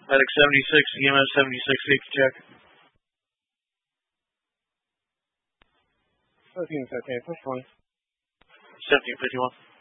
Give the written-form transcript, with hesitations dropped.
Medic 76, EMS 76, safety check. 13, okay, push 1. 1751.